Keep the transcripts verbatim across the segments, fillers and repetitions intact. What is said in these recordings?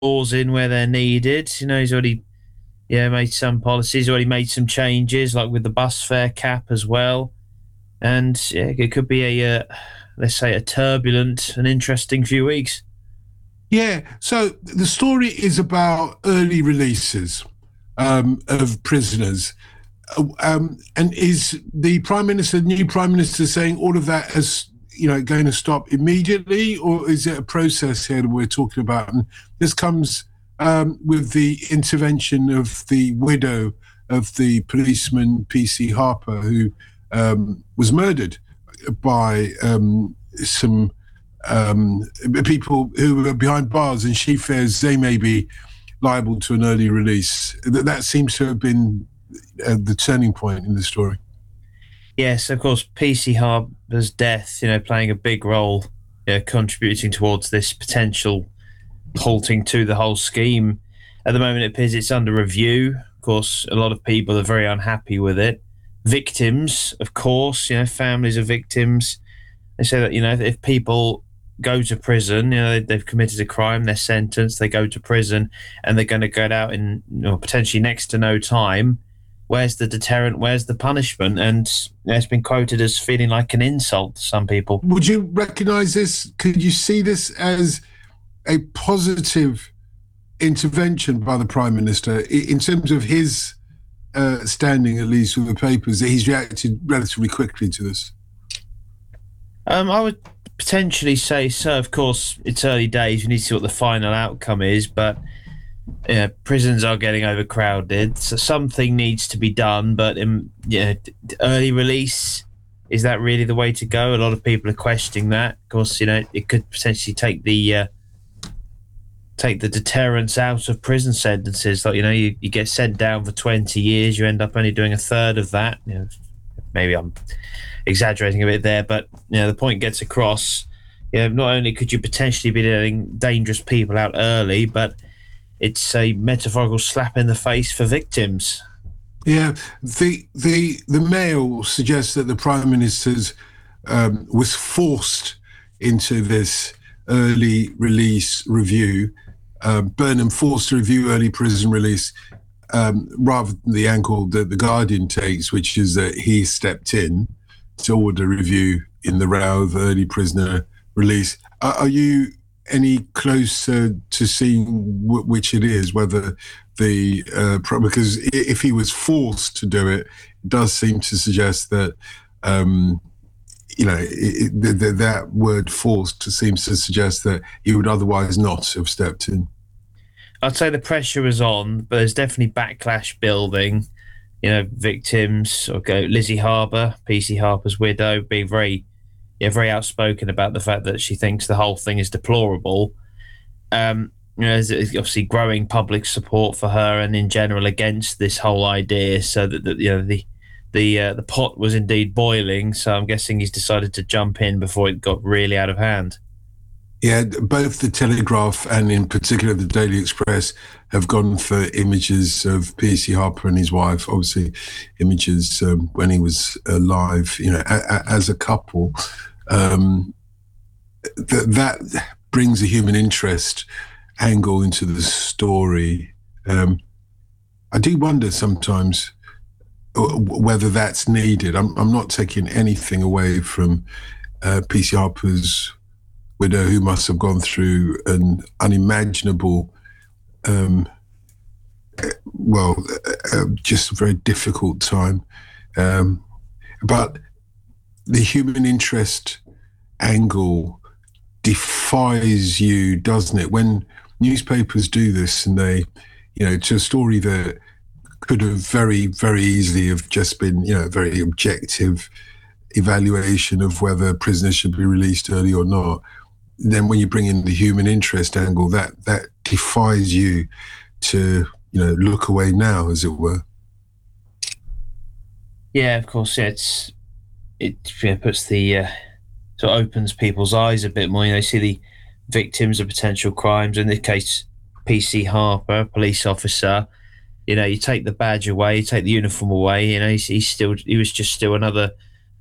laws in where they're needed. You know, he's already yeah made some policies, already made some changes, like with the bus fare cap as well. And yeah, it could be a uh, let's say a turbulent and interesting few weeks. Yeah, so the story is about early releases um, of prisoners. Uh, Um, and is the prime minister, new prime minister, saying all of that is, you know, going to stop immediately, or is it a process here that we're talking about? And this comes um, with the intervention of the widow of the policeman P C Harper, who um, was murdered by um, some um, people who were behind bars, and she fears they may be liable to an early release. That, that seems to have been uh, the turning point in the story. Yes, of course, P C Harper's death, you know, playing a big role, you know, contributing towards this potential halting to the whole scheme. At the moment, it appears it's under review. Of course, a lot of people are very unhappy with it. Victims, of course, you know, families of victims. They say that, you know, if people go to prison, you know, they, they've committed a crime, they're sentenced, they go to prison, and they're going to get out in, you know, potentially next to no time. Where's the deterrent? Where's the punishment? And you know, it's been quoted as feeling like an insult to some people. Would you recognise this? Could you see this as a positive intervention by the Prime Minister in terms of his uh, standing, at least with the papers, that he's reacted relatively quickly to this? Um, I would potentially say so. Of course, it's early days. We need to see what the final outcome is, but you know, prisons are getting overcrowded, so something needs to be done. But um, yeah, early release, is that really the way to go? A lot of people are questioning that. Of course, you know, it could potentially take the uh, take the deterrence out of prison sentences. Like, you know, you, you get sent down for twenty years, you end up only doing a third of that. You know, maybe I'm exaggerating a bit there, but you know, the point gets across. You know, not only could you potentially be letting dangerous people out early, but it's a metaphorical slap in the face for victims. Yeah, the the the Mail suggests that the Prime Minister's um, was forced into this early release review. Uh, Burnham forced to review early prison release um, rather than the angle that the Guardian takes, which is that he stepped in to order review in the row of early prisoner release. Are, are you any closer to seeing w- which it is, whether the uh, because if he was forced to do it, it does seem to suggest that um, you know it, it, the, that word "forced" seems to suggest that he would otherwise not have stepped in. I'd say the pressure is on, but there's definitely backlash building. You know, victims, or go Lizzie Harper, P C Harper's widow, being very, yeah, very outspoken about the fact that she thinks the whole thing is deplorable. Um, you know, there's obviously growing public support for her and in general against this whole idea. So that, that you know the the uh, the pot was indeed boiling. So I'm guessing he's decided to jump in before it got really out of hand. Yeah, both the Telegraph and in particular the Daily Express have gone for images of P C Harper and his wife, obviously images um, when he was alive, you know, a, a, as a couple. Um, th- that brings a human interest angle into the story. Um, I do wonder sometimes whether that's needed. I'm, I'm not taking anything away from uh, P C Harper's widow, who must have gone through an unimaginable, um, well, uh, just a very difficult time. Um, but the human interest angle defies you, doesn't it? When newspapers do this and they, you know, to a story that could have very, very easily have just been, you know, a very objective evaluation of whether prisoners should be released early or not. Then when you bring in the human interest angle, that that defies you to, you know, look away now, as it were. Yeah, of course. Yeah, it's it you know, puts the uh, sort of opens people's eyes a bit more. You know, they see the victims of potential crimes. In this case, P C Harper, police officer. You know, you take the badge away, you take the uniform away. You know, he's, he's still he was just still another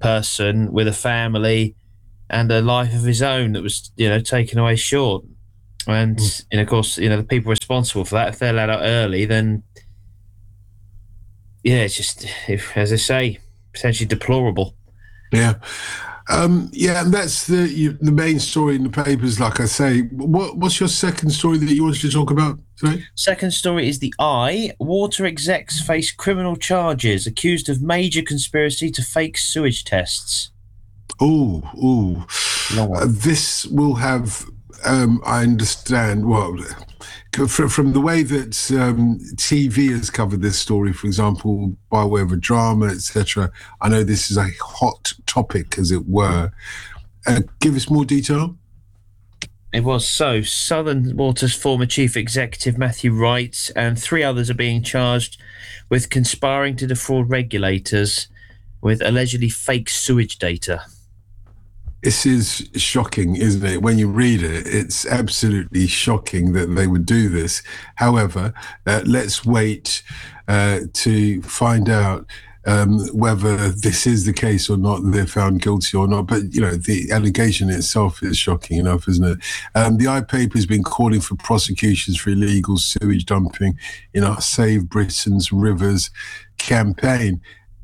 person with a family and a life of his own that was, you know, taken away short. And, mm. and of course, you know, the people responsible for that, if they're let out early, then, yeah, it's just, if, as I say, potentially deplorable. Yeah. Um, yeah, and that's the you, the main story in the papers, like I say. What, what's your second story that you wanted to talk about today? Second story is the Eye. Water execs face criminal charges, accused of major conspiracy to fake sewage tests. Oh, oh. Uh, this will have, um, I understand, well, from the way that um, T V has covered this story, for example, by way of a drama, et cetera, I know this is a hot topic, as it were. Uh, give us more detail. It was so. Southern Water's former chief executive, Matthew Wright, and three others are being charged with conspiring to defraud regulators with allegedly fake sewage data. This is shocking, isn't it? When you read it, it's absolutely shocking that they would do this. However, uh, let's wait uh, to find out um, whether this is the case or not, they're found guilty or not. But, you know, the allegation itself is shocking enough, isn't it? Um, the iPaper has been calling for prosecutions for illegal sewage dumping in our Save Britain's Rivers campaign.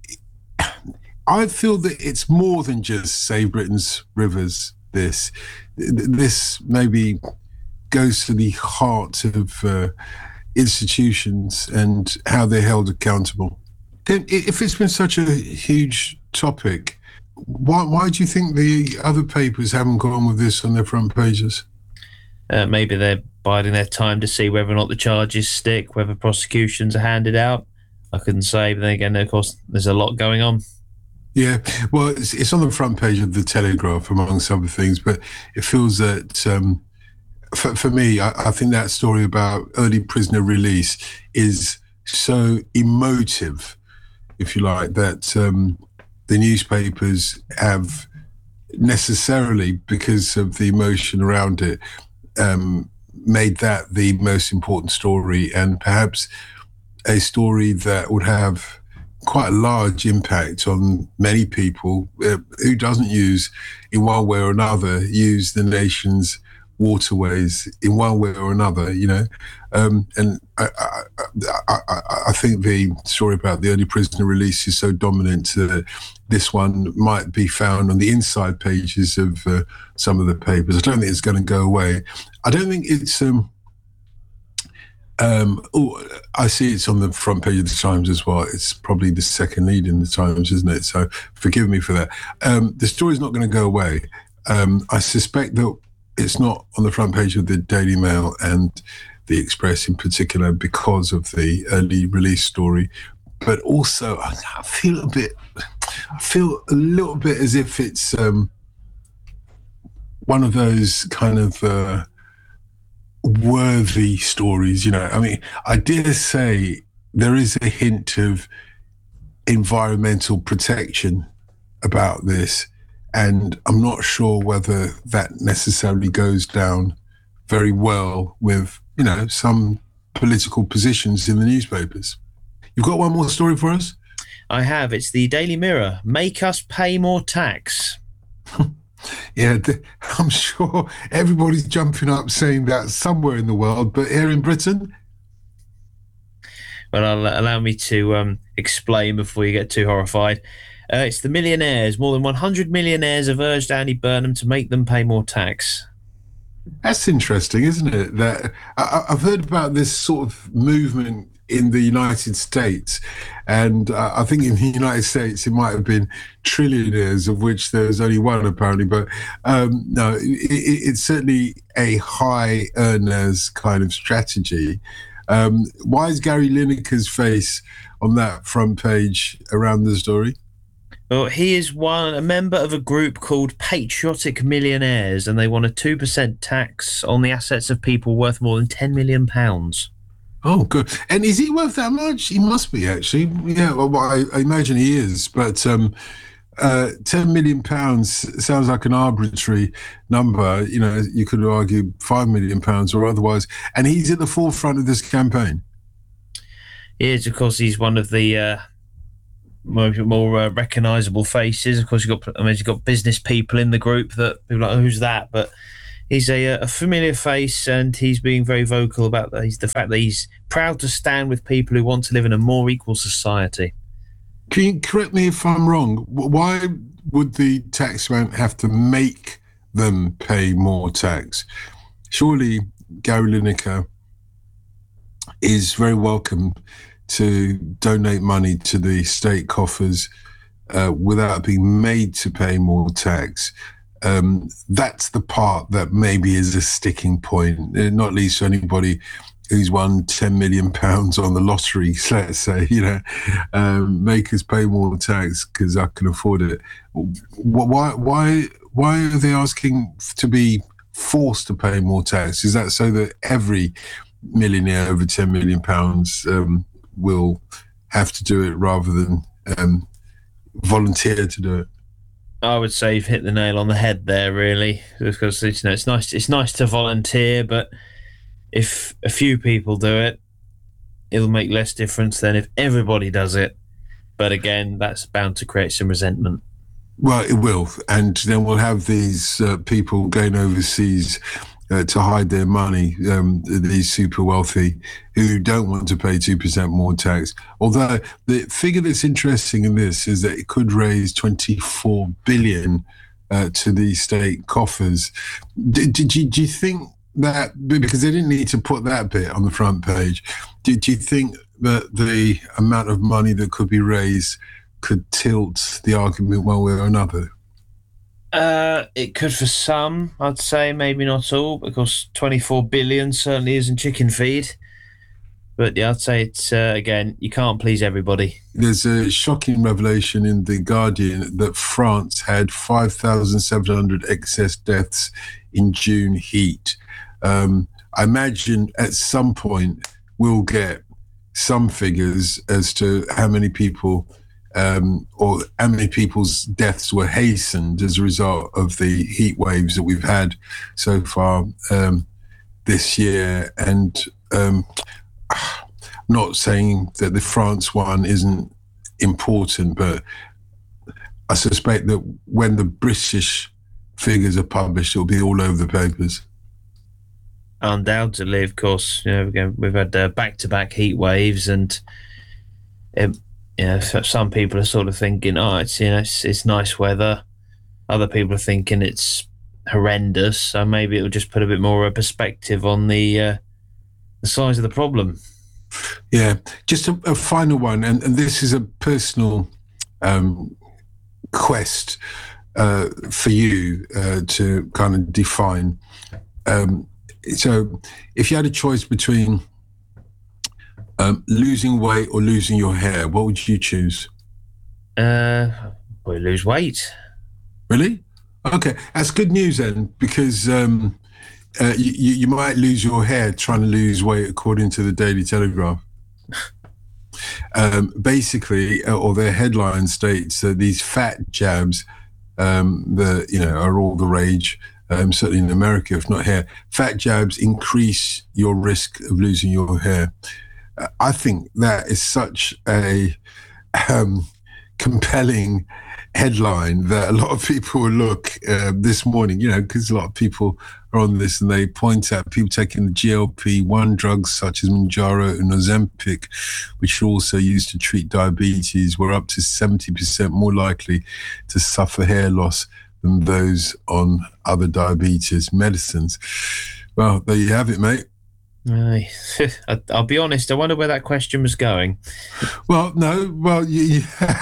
I feel that it's more than just Save Britain's Rivers, this. This maybe goes to the heart of uh, institutions and how they're held accountable. If it's been such a huge topic, why, why do you think the other papers haven't gone with this on their front pages? Uh, maybe they're biding their time to see whether or not the charges stick, whether prosecutions are handed out. I couldn't say, but then again, of course, there's a lot going on. Yeah, well, it's, it's on the front page of the Telegraph, amongst other things, but it feels that, um, for, for me, I, I think that story about early prisoner release is so emotive, if you like, that um, the newspapers have necessarily, because of the emotion around it, um, made that the most important story, and perhaps a story that would have quite a large impact on many people uh, who doesn't use, in one way or another, use the nation's waterways in one way or another, you know. Um, and I, I, I, I, I think the story about the early prisoner release is so dominant that this one might be found on the inside pages of uh, some of the papers. I don't think it's going to go away. I don't think it's... Um, Um, oh, I see it's on the front page of the Times as well. It's probably the second lead in the Times, isn't it? So forgive me for that. Um, the story's not going to go away. Um, I suspect that it's not on the front page of the Daily Mail and the Express in particular because of the early release story. But also, I feel a bit, I feel a little bit as if it's um, one of those kind of uh, worthy stories, you know. I mean, I dare say there is a hint of environmental protection about this, and I'm not sure whether that necessarily goes down very well with, you know, some political positions in the newspapers. You've got one more story for us? I have. It's the Daily Mirror. Make us pay more tax. Yeah, I'm sure everybody's jumping up saying that somewhere in the world, but here in Britain? Well, I'll, allow me to um, explain before you get too horrified. Uh, it's the millionaires. More than one hundred millionaires have urged Andy Burnham to make them pay more tax. That's interesting, isn't it? That I, I've heard about this sort of movement in the United States, and uh, I think in the United States it might have been trillionaires, of which there's only one apparently, but um, no, it, it, it's certainly a high earners kind of strategy. Um, why is Gary Lineker's face on that front page around the story? Well, he is one a member of a group called Patriotic Millionaires, and they want a two percent tax on the assets of people worth more than ten million pounds. Oh, good. And is he worth that much? He must be, actually. Yeah, well, I, I imagine he is. But um, uh, ten million pounds sounds like an arbitrary number. You know, you could argue five million pounds or otherwise. And he's at the forefront of this campaign. He is, of course, he's one of the uh, more, more uh, recognisable faces. Of course, you've got, I mean, you've got business people in the group that people are like, oh, who's that? But he's a, a familiar face, and he's being very vocal about the, the fact that he's proud to stand with people who want to live in a more equal society. Can you correct me if I'm wrong? Why would the taxman have to make them pay more tax? Surely Gary Lineker is very welcome to donate money to the state coffers uh, without being made to pay more tax. Um, that's the part that maybe is a sticking point, not least to anybody who's won ten million pounds on the lottery, let's say, you know, um, make us pay more tax because I can afford it. Why, why, why are they asking to be forced to pay more tax? Is that so that every millionaire over ten million pounds um, will have to do it rather than um, volunteer to do it? I would say you've hit the nail on the head there, really, because you know, it's nice. It's nice to volunteer, but if a few people do it, it'll make less difference than if everybody does it. But again, that's bound to create some resentment. Well, it will. And then we'll have these uh, people going overseas uh, to hide their money, um, these super wealthy who don't want to pay two percent more tax. Although the figure that's interesting in this is that it could raise twenty-four billion dollars uh, to the state coffers. Did, did you, do you think that, because they didn't need to put that bit on the front page, do, do you think that the amount of money that could be raised could tilt the argument one way or another? Uh, it could for some, I'd say, maybe not all, because twenty-four billion certainly isn't chicken feed. But yeah, I'd say it's, uh, again, you can't please everybody. There's a shocking revelation in The Guardian that France had five thousand seven hundred excess deaths in June heat. Um, I imagine at some point we'll get some figures as to how many people um, or how many people's deaths were hastened as a result of the heat waves that we've had so far um, this year. And um, I'm not saying that the France one isn't important, but I suspect that when the British figures are published, it'll be all over the papers. Undoubtedly, of course, you know, again, we've had uh, back-to-back heat waves, and it, you know, some people are sort of thinking, "Oh, it's you know, it's, it's nice weather." Other people are thinking it's horrendous. So maybe it'll just put a bit more perspective on the uh, the size of the problem. Yeah, just a, a final one, and, and this is a personal um, quest uh, for you uh, to kind of define. Um, So if you had a choice between um, losing weight or losing your hair, what would you choose? Uh, we lose weight. Really? Okay, that's good news then, because um, uh, you, you might lose your hair trying to lose weight, according to the Daily Telegraph. um, basically, or their headline states that these fat jabs, um, the you know, are all the rage. Um, certainly in America, if not here, fat jabs increase your risk of losing your hair. Uh, I think that is such a um, compelling headline that a lot of people will look uh, this morning, you know, because a lot of people are on this and they point at people taking the G L P one drugs such as Mounjaro and Ozempic, which are also used to treat diabetes, were up to seventy percent more likely to suffer hair loss than those on other diabetes medicines. Well, there you have it, mate. Aye. I'll be honest, I wonder where that question was going. Well, no, well, you, you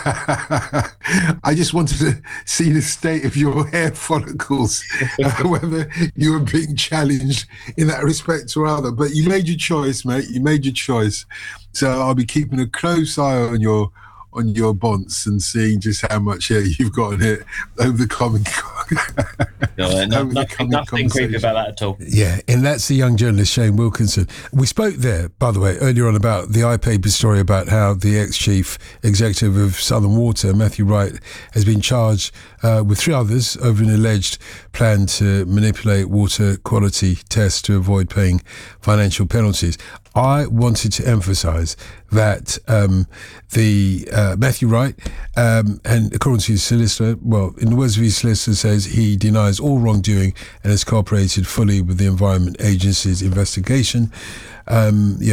I just wanted to see the state of your hair follicles, uh, whether you were being challenged in that respect or other. But you made your choice, mate. You made your choice. So I'll be keeping a close eye on your on your bonds and seeing just how much hair you've got on it over the coming. No, no, nothing, nothing creepy about that at all. Yeah, and that's the young journalist Shane Wilkinson. We spoke there, by the way, earlier on about the iPaper story about how the ex-chief executive of Southern Water, Matthew Wright, has been charged uh, with three others over an alleged plan to manipulate water quality tests to avoid paying financial penalties. I wanted to emphasise that um, the uh, Matthew Wright, um, and according to his solicitor, well, in the words of his solicitor, said says he denies all wrongdoing and has cooperated fully with the Environment Agency's investigation. Um, yeah.